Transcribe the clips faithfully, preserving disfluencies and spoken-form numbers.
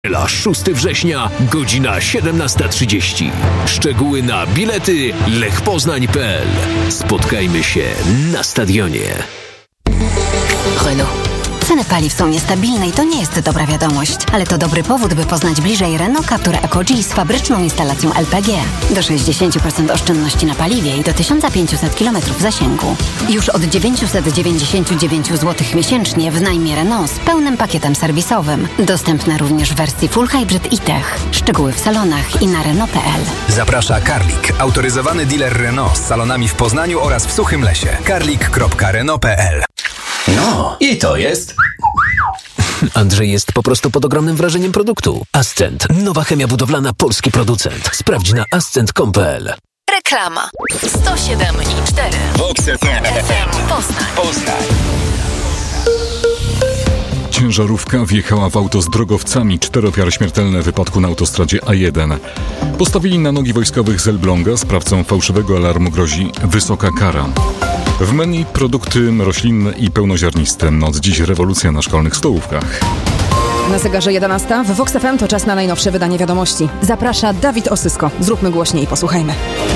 szóstego września, godzina siedemnasta trzydzieści. Szczegóły na bilety lech poznań kropka p l. Spotkajmy się na stadionie. Renault. Ceny paliw są niestabilne i to nie jest dobra wiadomość, ale to dobry powód, by poznać bliżej Renault Captur Eco-G z fabryczną instalacją L P G. Do sześćdziesiąt procent oszczędności na paliwie i do tysiąc pięćset kilometrów zasięgu. Już od dziewięćset dziewięćdziesiąt dziewięć złotych miesięcznie w najmie Renault z pełnym pakietem serwisowym. Dostępna również w wersji Full Hybrid e-Tech. Szczegóły w salonach i na Renault kropka p l. Zaprasza Karlik, autoryzowany dealer Renault z salonami w Poznaniu oraz w Suchym Lesie. karlik kropka renault kropka p l. No, i to jest... Andrzej jest po prostu pod ogromnym wrażeniem produktu. Ascent. Nowa chemia budowlana, polski producent. Sprawdź na ascent kropka com kropka p l. Reklama. sto siedem i cztery. Vox F M. F M Poznań. Poznań. Ciężarówka wjechała w auto z drogowcami. Cztery ofiary śmiertelne w wypadku na autostradzie A jeden. Postawili na nogi wojskowych z Elbląga. Sprawcom fałszywego alarmu grozi wysoka kara. W menu produkty roślinne i pełnoziarniste. Od dziś rewolucja na szkolnych stołówkach. Na zegarze jedenasta w Vox F M to czas na najnowsze wydanie wiadomości. Zaprasza Dawid Osysko. Zróbmy głośniej i posłuchajmy.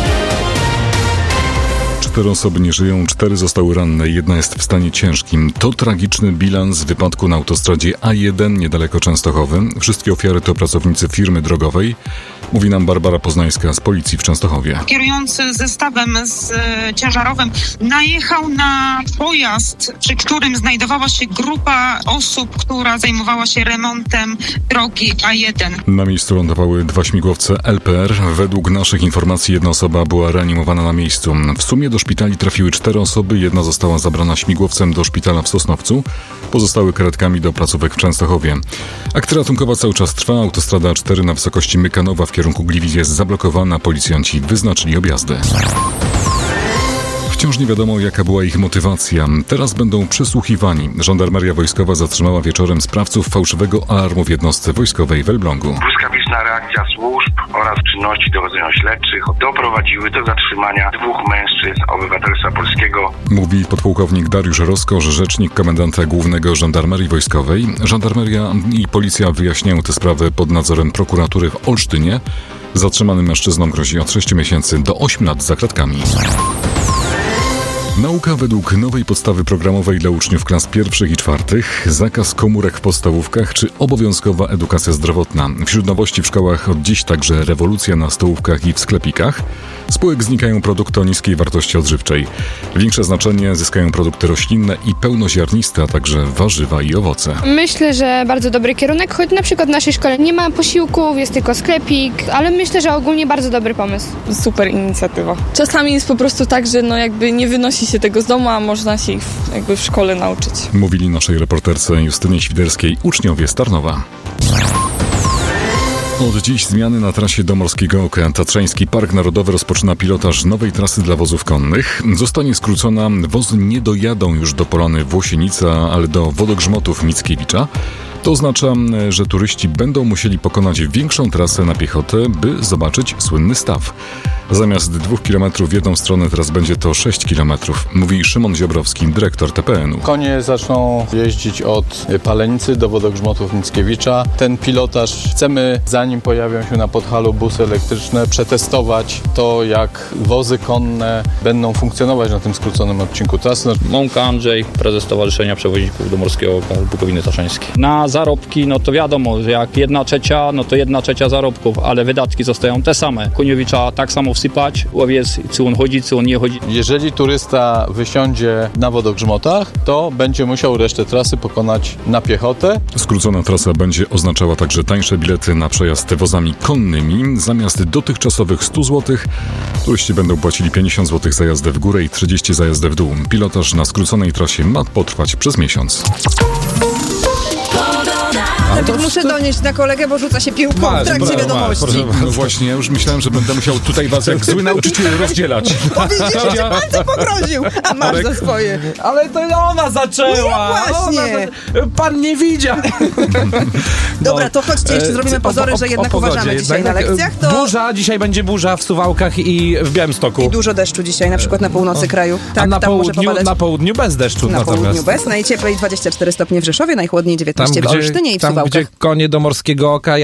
Cztery osoby nie żyją, cztery zostały ranne, jedna jest w stanie ciężkim. To tragiczny bilans wypadku na autostradzie A jeden niedaleko Częstochowy. Wszystkie ofiary to pracownicy firmy drogowej. Mówi nam Barbara Poznańska z policji w Częstochowie. Kierujący zestawem z e, ciężarowym najechał na pojazd, przy którym znajdowała się grupa osób, która zajmowała się remontem drogi A jeden. Na miejscu lądowały dwa śmigłowce L P R. Według naszych informacji jedna osoba była reanimowana na miejscu. W sumie do szpitali trafiły cztery osoby, jedna została zabrana śmigłowcem do szpitala w Sosnowcu, pozostałe karetkami do placówek w Częstochowie. Akcja ratunkowa cały czas trwa. Autostrada A cztery na wysokości Mykanowa w kierunku Gliwic jest zablokowana. Policjanci wyznaczyli objazdy. Wciąż nie wiadomo, jaka była ich motywacja. Teraz będą przesłuchiwani. Żandarmeria wojskowa zatrzymała wieczorem sprawców fałszywego alarmu w jednostce wojskowej w Elblągu. Błyskawiczna reakcja służb oraz czynności dochodzeniowo-śledczych doprowadziły do zatrzymania dwóch mężczyzn obywatelstwa polskiego. Mówi podpułkownik Dariusz Roskosz, rzecznik komendanta głównego Żandarmerii Wojskowej. Żandarmeria i policja wyjaśniają tę sprawę pod nadzorem prokuratury w Olsztynie. Zatrzymanym mężczyznom grozi od sześciu miesięcy do ośmiu lat za kratkami. Nauka według nowej podstawy programowej dla uczniów klas pierwszych i czwartych, zakaz komórek w podstawówkach czy obowiązkowa edukacja zdrowotna. Wśród nowości w szkołach od dziś także rewolucja na stołówkach i w sklepikach. Z półek znikają produkty o niskiej wartości odżywczej. Większe znaczenie zyskają produkty roślinne i pełnoziarniste, a także warzywa i owoce. Myślę, że bardzo dobry kierunek, choć na przykład w naszej szkole nie ma posiłków, jest tylko sklepik, ale myślę, że ogólnie bardzo dobry pomysł. Super inicjatywa. Czasami jest po prostu tak, że no jakby nie wynosi się tego z domu, a można się ich jakby w szkole nauczyć. Mówili naszej reporterce Justynie Świderskiej uczniowie z Tarnowa. Od dziś zmiany na trasie do Morskiego Oka. Tatrzański Park Narodowy rozpoczyna pilotaż nowej trasy dla wozów konnych. Zostanie skrócona. Wozy nie dojadą już do Polany Włosienica, ale do wodogrzmotów Mickiewicza. To oznacza, że turyści będą musieli pokonać większą trasę na piechotę, by zobaczyć słynny staw. Zamiast dwóch kilometrów w jedną stronę teraz będzie to sześć kilometrów, mówi Szymon Ziobrowski, dyrektor T P N u. Konie zaczną jeździć od Palenicy do wodogrzmotów Mickiewicza. Ten pilotaż chcemy, zanim pojawią się na Podhalu busy elektryczne, przetestować to, jak wozy konne będą funkcjonować na tym skróconym odcinku trasy. Mąka Andrzej, prezes Stowarzyszenia Przewoźników do Morskiego Oka Bukowiny Tatrzańskiej. Na zarobki, no to wiadomo, że jak jedna trzecia, no to jedna trzecia zarobków, ale wydatki zostają te same. Koniowicza tak samo wsypać, łowiec, czy on chodzi, czy on nie chodzi. Jeżeli turysta wysiądzie na wodogrzmotach, to będzie musiał resztę trasy pokonać na piechotę. Skrócona trasa będzie oznaczała także tańsze bilety na przejazd wozami konnymi. Zamiast dotychczasowych stu złotych turyści będą płacili pięćdziesiąt złotych za jazdę w górę i trzydzieści za jazdę w dół. Pilotaż na skróconej trasie ma potrwać przez miesiąc. Ale to muszę to... donieść na kolegę, bo rzuca się piłką masz, w trakcie wiadomości. Masz, no właśnie, ja już myślałem, że będę musiał tutaj was jak zły nauczyciel rozdzielać. O, widzicie, że pan ty pogroził, a masz Marek. Za swoje. Ale to ona zaczęła. No właśnie. Ona, pan nie widział. Dobra, to chodźcie, jeszcze zrobimy pozory, o, o, że jednak uważamy dzisiaj jednak, na lekcjach. To... Burza, dzisiaj będzie burza w Suwałkach i w Białymstoku. I dużo deszczu dzisiaj, na przykład na północy kraju. Tak, a na południu, na południu bez deszczu. Na natomiast. południu bez, najcieplej dwadzieścia cztery stopnie w Rzeszowie, najchłodniej dziewiętnaście tam, w Olsztynie i w Suwałkach. Gdzie konie do Morskiego Oka